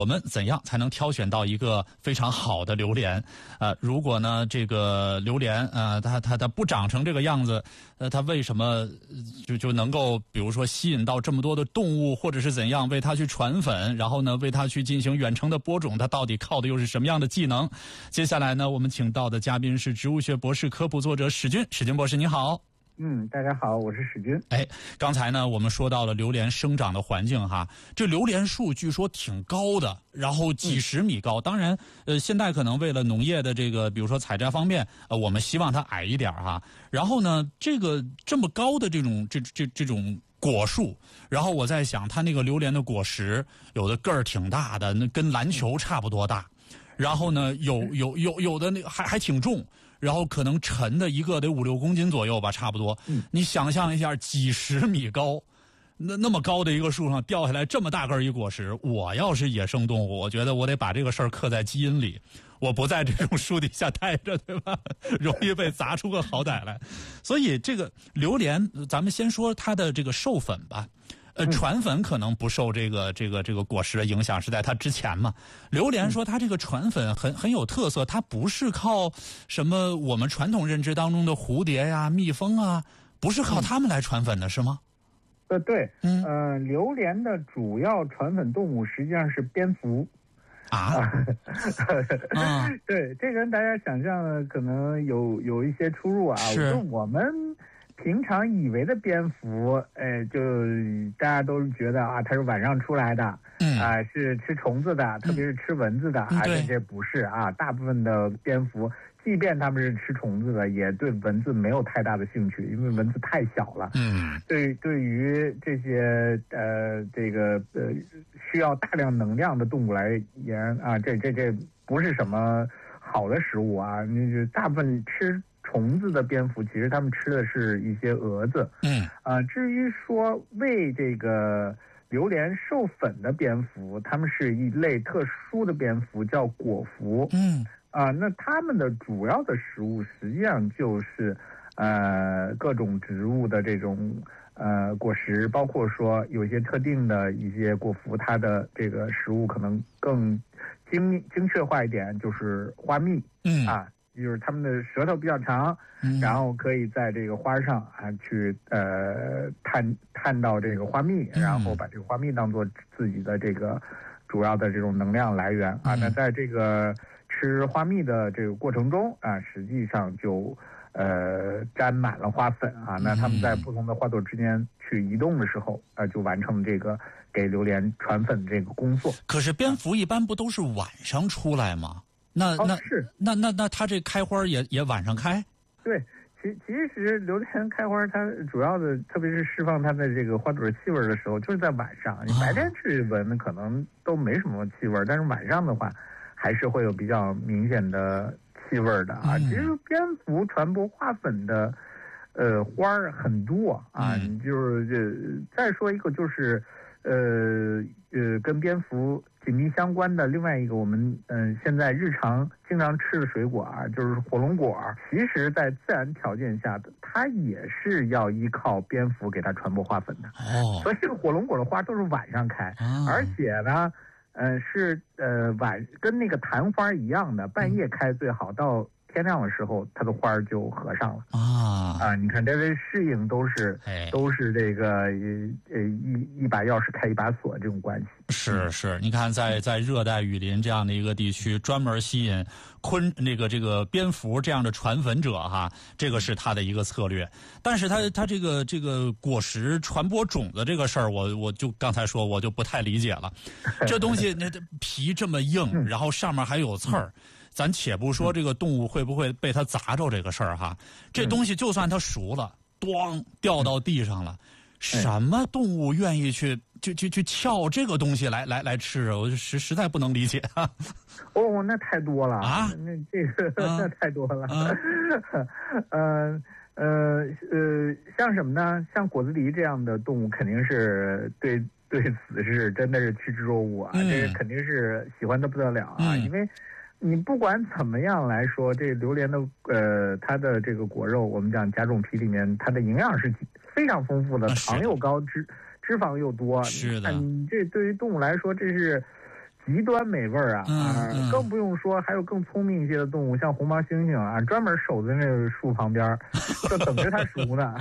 我们怎样才能挑选到一个非常好的榴莲？如果呢这个榴莲它不长成这个样子，它为什么就能够比如说吸引到这么多的动物，或者是怎样为它去传粉，然后呢为它去进行远程的播种？它到底靠的又是什么样的技能？接下来呢，我们请到的嘉宾是植物学博士、科普作者史军。史军博士，你好。 大家好，我是史军。 刚才呢，我们说到了榴莲生长的环境哈，这榴莲树据说挺高的，然后几十米高。当然，现在可能为了农业的这个，比如说采摘方面，我们希望它矮一点哈。然后呢，这么高的这种果树，然后我在想，它那个榴莲的果实，有的个儿挺大的，那跟篮球差不多大。然后呢，有的那个还挺重。然后可能沉的一个得5-6公斤左右吧，差不多。你想象一下，几十米高，那么高的一个树上掉下来这么大根一果实，我要是野生动物，我觉得我得把这个事儿刻在基因里，我不在这种树底下待着，对吧？容易被砸出个好歹来。所以这个榴莲，咱们先说它的这个授粉吧。传粉可能不受这个果实的影响，是在它之前嘛。榴莲说它这个传粉很有特色，它不是靠什么我们传统认知当中的蝴蝶呀、蜜蜂啊，不是靠它们来传粉的，是吗？ 对，榴莲的主要传粉动物实际上是蝙蝠。对，这跟大家想象的可能有一些出入啊。 是我们平常以为的蝙蝠，就大家都觉得啊，它是晚上出来的，是吃虫子的，特别是吃蚊子的，这不是啊。大部分的蝙蝠，即便他们是吃虫子的，也对蚊子没有太大的兴趣，因为蚊子太小了。对于这些需要大量能量的动物来言啊，这不是什么好的食物啊。大部分吃虫子的蝙蝠，其实他们吃的是一些蛾子。至于说为这个榴莲授粉的蝙蝠，他们是一类特殊的蝙蝠，叫果蝠。那他们的主要的食物实际上就是各种植物的这种果实，包括说有些特定的一些果蝠，它的这个食物可能更精确化一点，就是花蜜。就是它们的舌头比较长，然后可以在这个花上去探到这个花蜜，然后把这个花蜜当做自己的这个主要的这种能量来源那在这个吃花蜜的这个过程中实际上就沾满了花粉那它们在不同的花朵之间去移动的时候就完成这个给榴莲传粉这个工作。 可是蝙蝠一般不都是晚上出来吗？那它这开花也晚上开？ 对，其实榴莲开花，它主要的，特别是释放它的这个花朵气味的时候，就是在晚上。你白天去闻，可能都没什么气味，但是晚上的话，还是会有比较明显的气味的其实蝙蝠传播花粉的花儿很多你就是再说一个就是跟蝙蝠紧密相关的另外一个我们现在日常经常吃的水果就是火龙果。其实在自然条件下它也是要依靠蝙蝠给它传播花粉的所以这个火龙果的花都是晚上开而且呢是跟那个昙花一样的，半夜开最好，到天亮的时候它的花就合上了你看这些适应都是这个一把钥匙开一把锁这种关系。 是，你看在热带雨林这样的一个地区，专门吸引这个蝙蝠这样的传粉者这个是他的一个策略。但是他这个果实传播种子这个事儿，我就刚才说我就不太理解了。这东西那皮这么硬，然后上面还有刺儿。咱且不说这个动物会不会被它砸着这个事儿这东西就算它熟了，咣掉到地上了，什么动物愿意去撬这个东西来吃我实在不能理解那太多了那这个那太多了像什么呢？像果子狸这样的动物，肯定是对此是真的是趋之若鹜这个肯定是喜欢的不得了因为你不管怎么样来说，这榴莲的它的这个果肉，我们讲甲种皮里面，它的营养是非常丰富的，糖又高，脂肪又多。 是的， 你这对于动物来说，这是极端美味啊，更不用说还有更聪明一些的动物，像红毛猩猩啊，专门守在那个树旁边，就等着它熟呢。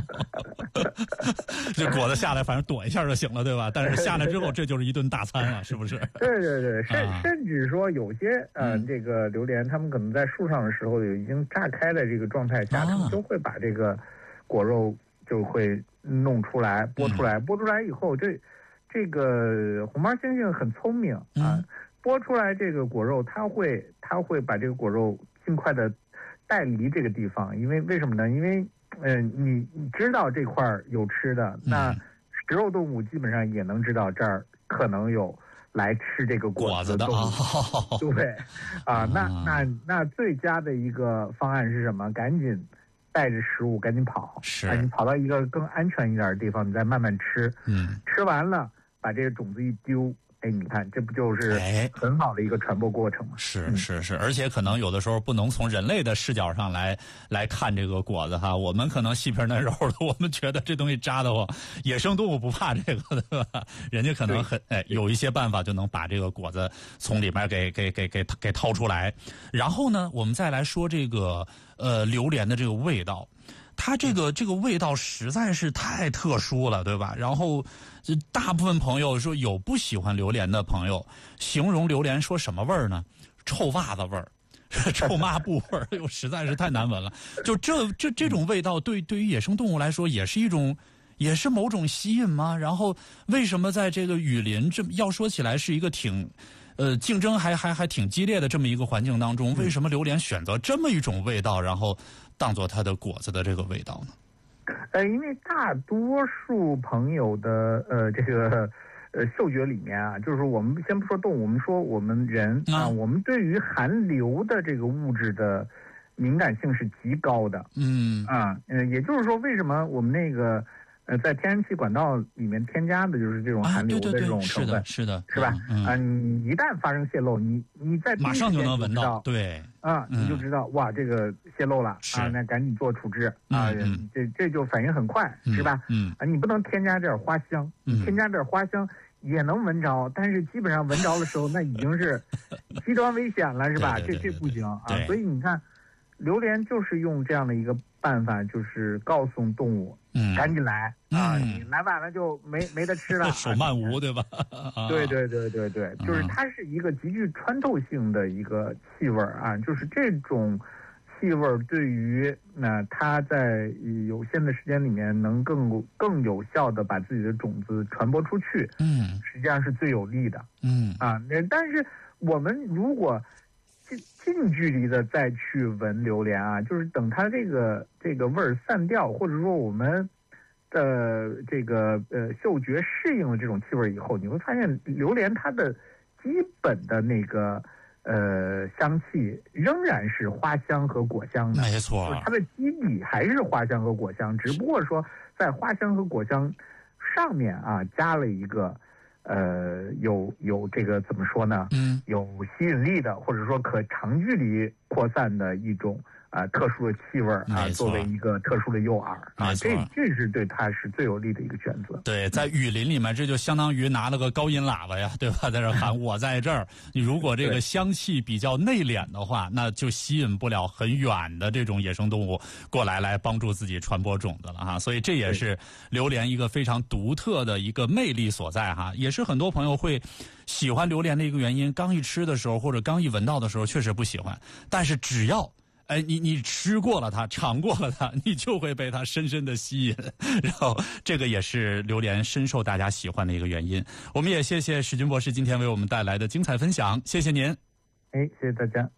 这果子下来，反正躲一下就行了，对吧？但是下来之后，这就是一顿大餐啊，是不是？ 对，甚至说有些这个榴莲，他们可能在树上的时候已经炸开的这个状态下，他们都会把这个果肉就会弄出来，剥出来以后，这个红毛猩猩很聪明啊，剥出来这个果肉，它会把这个果肉尽快的带离这个地方，因为为什么呢？因为你知道这块有吃的，那食肉动物基本上也能知道这儿可能有来吃这个果子的动物，对啊，那最佳的一个方案是什么？赶紧带着食物赶紧跑，你跑到一个更安全一点的地方，你再慢慢吃，吃完了把这个种子一丢，你看这不就是很好的一个传播过程吗？ 是，而且可能有的时候不能从人类的视角上来看这个果子哈，我们可能细皮嫩肉的，我们觉得这东西扎得慌，野生动物不怕这个，对吧？人家可能有一些办法就能把这个果子从里面给掏出来。然后呢，我们再来说这个榴莲的这个味道。它这个味道实在是太特殊了，对吧？然后，大部分朋友说有不喜欢榴莲的朋友，形容榴莲说什么味儿呢？臭袜子味儿，臭抹布味儿，又实在是太难闻了。就这种味道，对于野生动物来说，也是某种吸引吗？然后，为什么在这个雨林要说起来是一个挺竞争还挺激烈的这么一个环境当中，为什么榴莲选择这么一种味道，然后当做它的果子的这个味道呢？ 因为大多数朋友的这个嗅觉里面啊，就是我们先不说动物，我们说我们人啊，我们对于含硫的这个物质的敏感性是极高的。也就是说，为什么我们那个在天然气管道里面添加的就是这种含硫的这种成分， 是吧？ 你一旦发生泄漏，你在马上就能闻到，对你就知道哇，这个泄漏了啊，那赶紧做处置啊，这就反应很快，是吧？你不能添加点花香，添加点花香也能闻着，但是基本上闻着的时候，那已经是极端危险了，是吧？这不行啊，所以你看，榴莲就是用这样的一个办法，就是告诉动物，赶紧来啊！你来晚了就没得吃了， 手慢无，对吧？ 对，就是它是一个极具穿透性的一个气味啊，就是这种气味对于它在有限的时间里面能更有效的把自己的种子传播出去，实际上是最有利的，但是我们如果近距离的再去闻榴莲啊，就是等它这个味儿散掉，或者说我们的这个嗅觉适应了这种气味以后，你会发现榴莲它的基本的那个香气仍然是花香和果香的， 没错， 它的基底还是花香和果香，只不过说在花香和果香上面啊加了一个有这个怎么说呢？有吸引力的，或者说可长距离扩散的一种特殊的气味啊，作为一个特殊的诱饵啊，这是对它是最有利的一个选择。 对，在雨林里面，这就相当于拿了个高音喇叭呀，对吧？在这喊我在这儿。你如果这个香气比较内敛的话，那就吸引不了很远的这种野生动物过来帮助自己传播种子了哈。所以这也是榴莲一个非常独特的一个魅力所在哈，也是很多朋友会喜欢榴莲的一个原因。刚一吃的时候或者刚一闻到的时候确实不喜欢，但是只要你吃过了它，尝过了它，你就会被它深深的吸引，然后这个也是榴莲深受大家喜欢的一个原因。我们也谢谢史军博士今天为我们带来的精彩分享，谢谢您。 谢谢大家。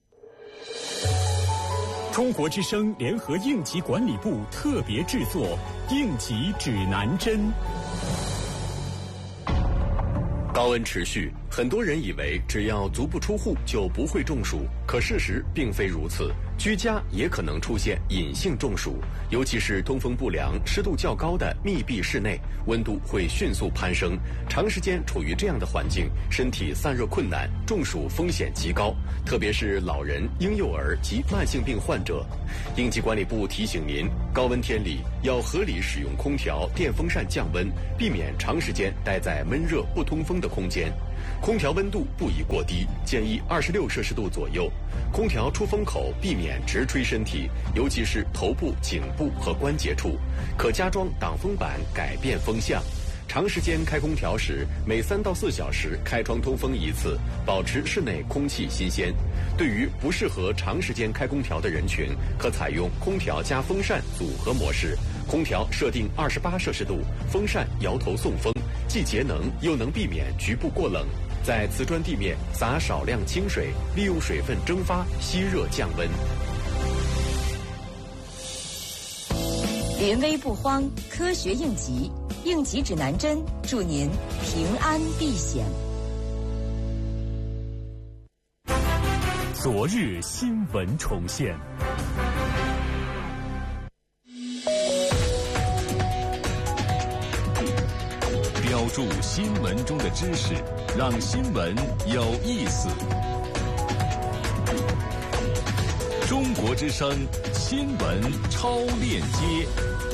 中国之声联合应急管理部特别制作《应急指南针》。高温持续，很多人以为只要足不出户就不会中暑，可事实并非如此。居家也可能出现隐性中暑，尤其是通风不良、湿度较高的密闭室内，温度会迅速攀升。长时间处于这样的环境，身体散热困难，中暑风险极高，特别是老人、婴幼儿及慢性病患者。应急管理部提醒您，高温天里要合理使用空调、电风扇降温，避免长时间待在闷热不通风的空间。 空调温度不宜过低，建议26摄氏度左右。空调出风口避免直吹身体，尤其是头部、颈部和关节处。可加装挡风板，改变风向。长时间开空调时，每3到4小时开窗通风一次，保持室内空气新鲜。对于不适合长时间开空调的人群，可采用空调加风扇组合模式。空调设定28摄氏度，风扇摇头送风，既节能又能避免局部过冷。在瓷砖地面撒少量清水，利用水分蒸发吸热降温。 临危不慌，科学应急，应急指南针，祝您平安避险。 昨日新闻重现。标注新闻中的知识，让新闻有意思。中国之声新闻超链接，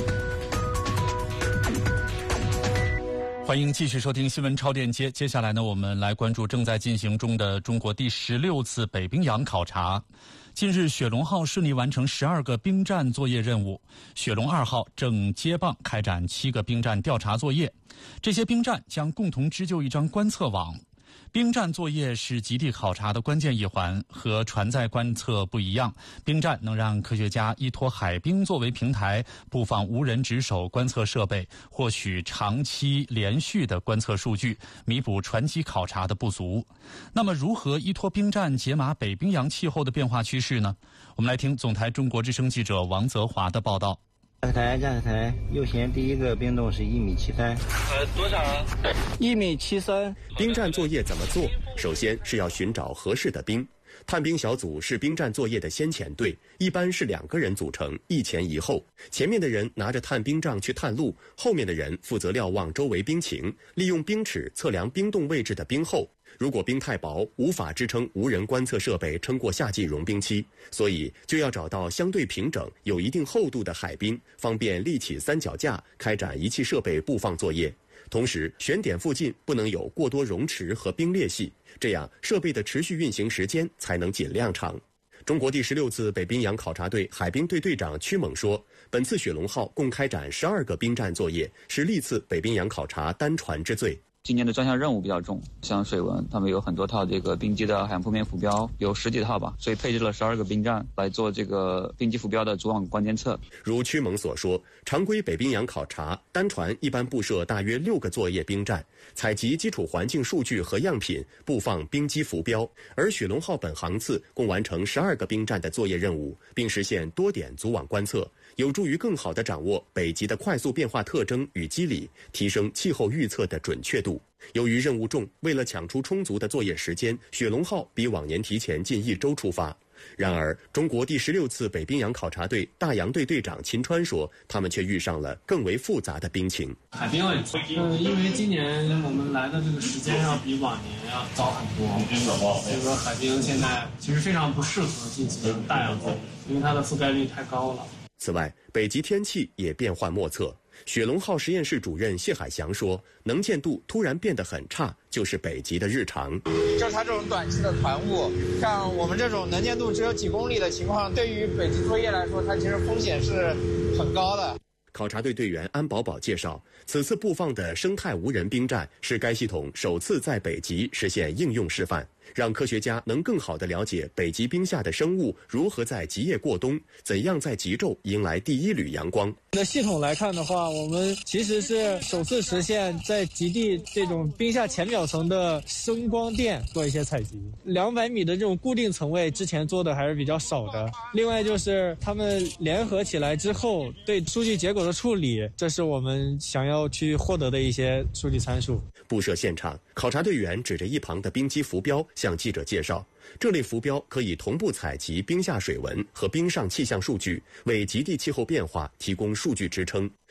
欢迎继续收听新闻超链接。接下来呢，我们来关注正在进行中的中国第16次北冰洋考察。近日，雪龙号顺利完成12个冰站作业任务，雪龙2号正接棒开展7个冰站调查作业。这些冰站将共同织就一张观测网。冰站作业是极地考察的关键一环，和船载观测不一样。冰站能让科学家依托海冰作为平台，布放无人值守观测设备，获取长期连续的观测数据，弥补船机考察的不足。那么，如何依托冰站解码北冰洋气候的变化趋势呢？我们来听总台中国之声记者王泽华的报道。 驾驶台，右舷第一个冰洞是1.73米。 多少啊 ？1.73米。 冰站作业怎么做？首先是要寻找合适的冰。探冰小组是冰站作业的先遣队，一般是2个人组成，一前一后。前面的人拿着探冰杖去探路，后面的人负责瞭望周围冰情，利用冰尺测量冰洞位置的冰厚。如果冰太薄，无法支撑无人观测设备撑过夏季融冰期，所以就要找到相对平整、有一定厚度的海冰，方便立起3脚架，开展仪器设备布放作业。同时，选点附近不能有过多溶池和冰裂隙，这样设备的持续运行时间才能尽量长。中国第16次北冰洋考察队海冰队队长曲猛说，本次雪龙号共开展12个冰站作业，是历次北冰洋考察单船之最。 今年的专项任务比较重，像水文，他们有很多套这个冰机的海洋铺面浮标，有10几套吧，所以配置了12个冰站来做这个冰机浮标的主网关监测。 如曲猛所说，常规北冰洋考察单船一般布设大约6个作业冰站，采集基础环境数据和样品，布放冰机浮标。而雪龙号本航次共完成12个冰站的作业任务，并实现多点组网观测，有助于更好地掌握北极的快速变化特征与机理，提升气候预测的准确度。由于任务重，为了抢出充足的作业时间，雪龙号比往年提前近1周出发。然而，中国第16次北冰洋考察队大洋队队长秦川说，他们却遇上了更为复杂的冰情。 海冰问题，因为今年我们来的这个时间要比往年要早很多，所以说海冰现在其实非常不适合进行大洋作业，因为它的覆盖率太高了。 此外，北极天气也变幻莫测。雪龙号实验室主任谢海翔说，能见度突然变得很差，就是北极的日常。 就是它这种短期的团雾，像我们这种能见度只有几公里的情况，对于北极作业来说，它其实风险是很高的。 考察队队员安宝宝介绍，此次布放的生态无人冰站是该系统首次在北极实现应用示范，让科学家能更好地了解北极冰下的生物如何在极夜过冬，怎样在极昼迎来第一缕阳光。 的系统来看的话，我们其实是首次实现在极地这种冰下浅表层的声光电做一些采集。200米的这种固定层位之前做的还是比较少的。另外就是他们联合起来之后对数据结果的处理，这是我们想要去获得的一些数据参数。 布设现场，考察队员指着一旁的冰机浮标向记者介绍，这类浮标可以同步采集冰下水文和冰上气象数据，为极地气候变化提供数据支撑。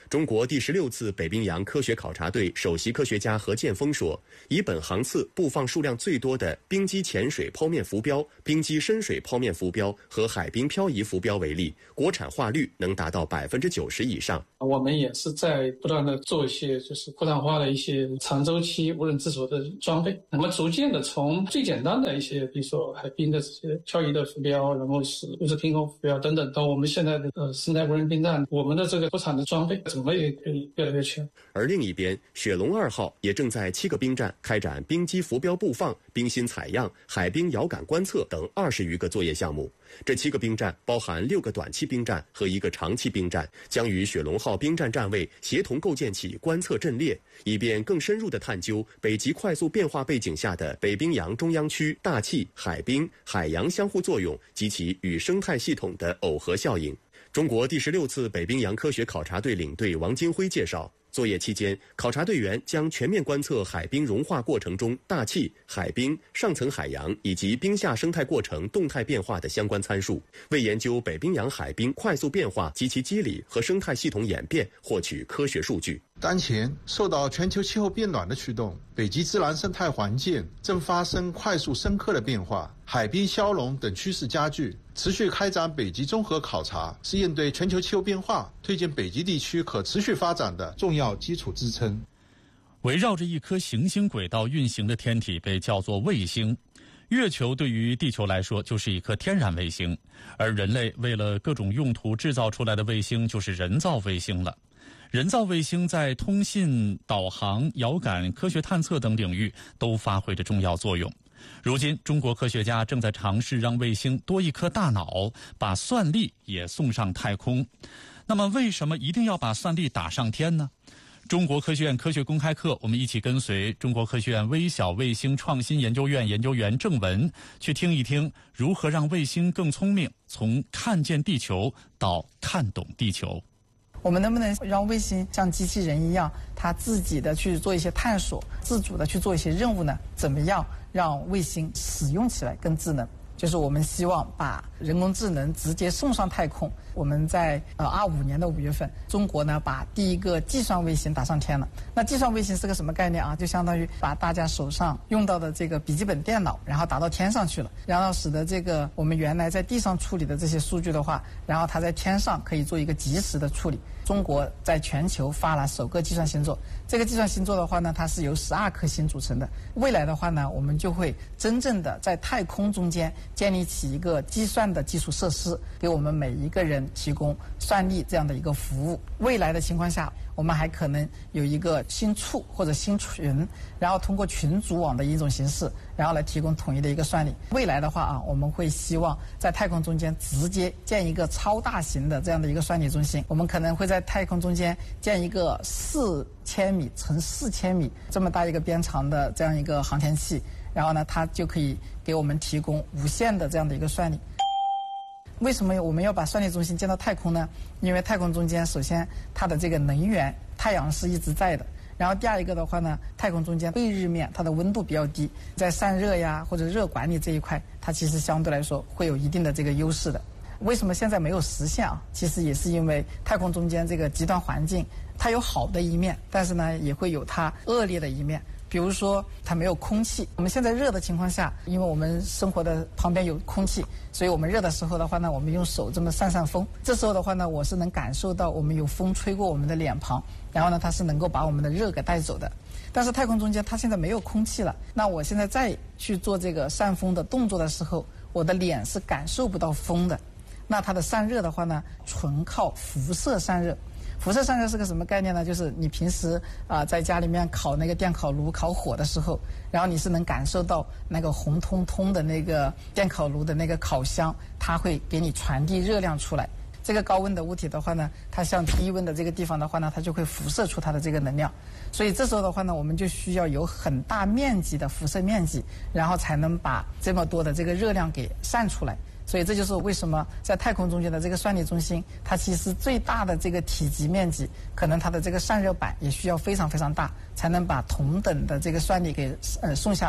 中国第16次北冰洋科学考察队首席科学家何建峰说，以本航次布放数量最多的冰基浅水剖面浮标、冰基深水剖面浮标和海冰漂移浮标为例，国产化率能达到90%以上。 我们也是在不断的做一些就是国产化的一些长周期无人自主的装备，我们逐渐的从最简单的一些，比如说海冰的这些漂移的浮标，然后是物质凭空浮标等等，到我们现在的生态无人冰站，我们的这个国产的装备怎么也可以越来越全。 而另一边，雪龙2号也正在7个冰站开展冰基浮标布放、冰芯采样、海冰遥感观测等20余个作业项目。这7个冰站包含6个短期冰站和1个长期冰站，将与雪龙号冰站站位协同构建起观测阵列，以便更深入地探究北极快速变化背景下的北冰洋中央区大气、海冰、海洋相互作用及其与生态系统的耦合效应。中国第16次北冰洋科学考察队领队王金辉介绍，作业期间，考察队员将全面观测海冰融化过程中大气、海冰、上层海洋以及冰下生态过程动态变化的相关参数，为研究北冰洋海冰快速变化及其机理和生态系统演变获取科学数据。 当前受到全球气候变暖的驱动，北极自然生态环境正发生快速深刻的变化，海冰消融等趋势加剧。持续开展北极综合考察是应对全球气候变化、推进北极地区可持续发展的重要基础支撑。 围绕着一颗行星轨道运行的天体被叫做卫星。月球对于地球来说就是一颗天然卫星，而人类为了各种用途制造出来的卫星就是人造卫星了。人造卫星在通信、导航、遥感、科学探测等领域都发挥着重要作用。如今，中国科学家正在尝试让卫星多一颗大脑，把算力也送上太空。那么，为什么一定要把算力打上天呢？中国科学院科学公开课，我们一起跟随中国科学院微小卫星创新研究院研究员郑文，去听一听如何让卫星更聪明，从看见地球到看懂地球。 我们能不能让卫星像机器人一样，它自己的去做一些探索，自主的去做一些任务呢？怎么样让卫星使用起来更智能？就是我们希望把人工智能直接送上太空。我们在25年的5月份，中国呢把第一个计算卫星打上天了。那计算卫星是个什么概念啊？就相当于把大家手上用到的这个笔记本电脑，然后打到天上去了，然后使得这个我们原来在地上处理的这些数据的话，然后它在天上可以做一个及时的处理。中国在全球发了首个计算星座，这个计算星座的话呢，它是由12颗星组成的。未来的话呢，我们就会真正的在太空中间建立起一个计算的基础设施，给我们每一个人提供算力这样的一个服务。未来的情况下，我们还可能有一个星处或者星群，然后通过群组网的一种形式，然后来提供统一的一个算力。未来的话啊，我们会希望在太空中间直接建一个超大型的这样的一个算力中心。我们可能会在太空中间建一个4000米乘4000米这么大一个边长的这样一个航天器，然后呢，它就可以给我们提供无限的这样的一个算力。为什么我们要把算力中心建到太空呢？因为太空中间，首先它的这个能源，太阳是一直在的。然后第二一个的话呢，太空中间对日面它的温度比较低，在散热呀或者热管理这一块，它其实相对来说会有一定的这个优势的。为什么现在没有实现啊？其实也是因为太空中间这个极端环境，它有好的一面，但是呢也会有它恶劣的一面。比如说它没有空气，我们现在热的情况下，因为我们生活的旁边有空气，所以我们热的时候的话呢，我们用手这么扇风，这时候的话呢，我是能感受到我们有风吹过我们的脸庞，然后呢它是能够把我们的热给带走的。但是太空中间它现在没有空气了，那我现在再去做这个扇风的动作的时候，我的脸是感受不到风的。那它的散热的话呢，纯靠辐射散热。辐射散热是个什么概念呢？就是你平时在家里面烤那个电烤炉烤火的时候，然后你是能感受到那个红彤彤的那个电烤炉的那个烤箱，它会给你传递热量出来。这个高温的物体的话呢，它向低温的这个地方的话呢，它就会辐射出它的这个能量。所以这时候的话呢，我们就需要有很大面积的辐射面积，然后才能把这么多的这个热量给散出来。所以这就是为什么在太空中间的这个算力中心，它其实最大的这个体积面积，可能它的这个散热板也需要非常非常大，才能把同等的这个算力给送下来。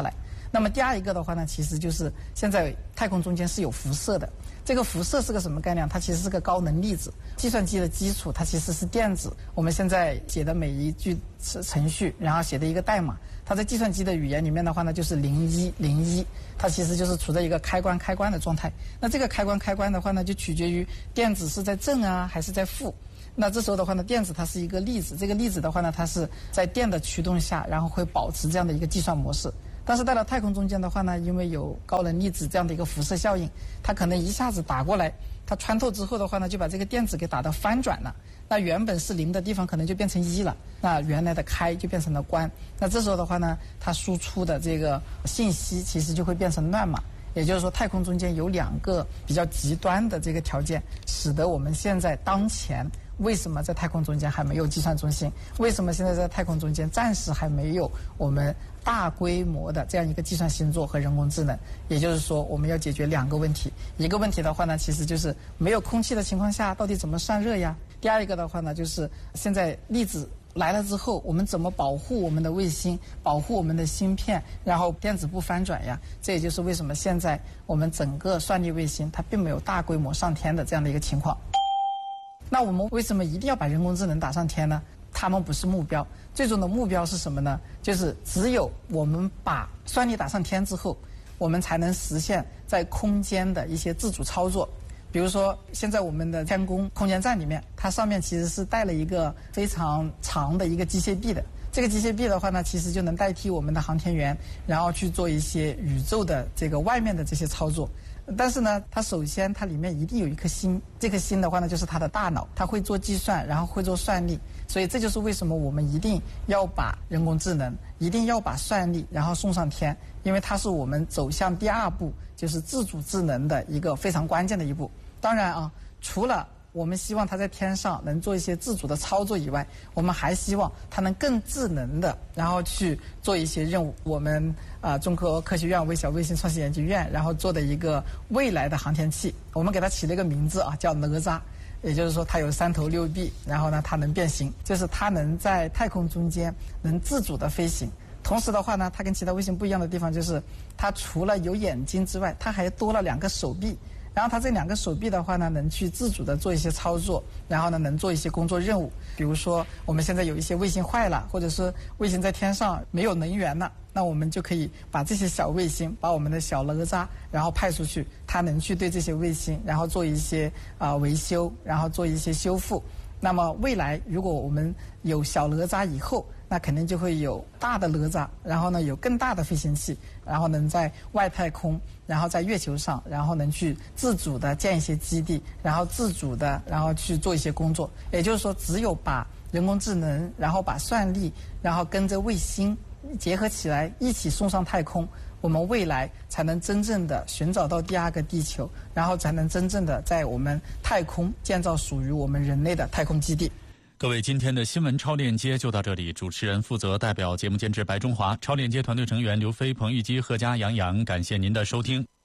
那么第二一个的话呢，其实就是现在太空中间是有辐射的。这个辐射是个什么概念？它其实是个高能粒子。计算机的基础它其实是电子，我们现在写的每一句程序，然后写的一个代码，它在计算机的语言里面的话呢，就是0101，它其实就是处在一个开关的状态。那这个开关的话呢，就取决于电子是在正啊还是在负。那这时候的话呢，电子它是一个粒子，这个粒子的话呢，它是在电的驱动下，然后会保持这样的一个计算模式。但是到了太空中间的话呢，因为有高能粒子这样的一个辐射效应，它可能一下子打过来，它穿透之后的话呢，就把这个电子给打得翻转了。那原本是0的地方可能就变成1了，那原来的开就变成了关。那这时候的话呢，它输出的这个信息其实就会变成乱码。也就是说，太空中间有2个比较极端的这个条件，使得我们现在当前为什么在太空中间还没有计算中心？为什么现在在太空中间暂时还没有我们大规模的这样一个计算星座和人工智能？也就是说，我们要解决2个问题。一个问题的话呢，其实就是没有空气的情况下，到底怎么散热呀？第二一个的话呢，就是现在粒子来了之后，我们怎么保护我们的卫星，保护我们的芯片，然后电子不翻转呀？这也就是为什么现在我们整个算力卫星它并没有大规模上天的这样的一个情况。那我们为什么一定要把人工智能打上天呢？它们不是目标，最终的目标是什么呢？就是只有我们把算力打上天之后，我们才能实现在空间的一些自主操作。比如说，现在我们的天宫空间站里面，它上面其实是带了一个非常长的一个机械臂的。这个机械臂的话呢，其实就能代替我们的航天员，然后去做一些宇宙的这个外面的这些操作。但是呢，它首先它里面一定有一颗心，这颗心的话呢，就是它的大脑，它会做计算，然后会做算力。所以这就是为什么我们一定要把人工智能，一定要把算力，然后送上天，因为它是我们走向第2步，就是自主智能的一个非常关键的一步。当然啊，除了我们希望它在天上能做一些自主的操作以外，我们还希望它能更智能的，然后去做一些任务。我们中国科学院微小卫星创新研究院然后做的一个未来的航天器，我们给它起了一个名字啊，叫哪吒。也就是说，它有3头6臂，然后呢，它能变形，就是它能在太空中间能自主的飞行。同时的话呢，它跟其他卫星不一样的地方就是，它除了有眼睛之外，它还多了2个手臂。然后它这2个手臂的话呢，能去自主的做一些操作，然后呢，能做一些工作任务。比如说，我们现在有一些卫星坏了，或者是卫星在天上没有能源了，那我们就可以把这些小卫星，把我们的小哪吒，然后派出去，它能去对这些卫星，然后做一些维修，然后做一些修复。那么未来如果我们有小哪吒以后，那肯定就会有大的哪吒，然后呢有更大的飞行器，然后能在外太空，然后在月球上，然后能去自主的建一些基地，然后自主的然后去做一些工作。也就是说，只有把人工智能，然后把算力，然后跟着卫星结合起来，一起送上太空，我们未来才能真正的寻找到第2个地球，然后才能真正的在我们太空建造属于我们人类的太空基地。 各位，今天的新闻超链接就到这里。主持人负责代表节目监制白中华，超链接团队成员刘飞、彭玉基、贺佳、杨洋，感谢您的收听。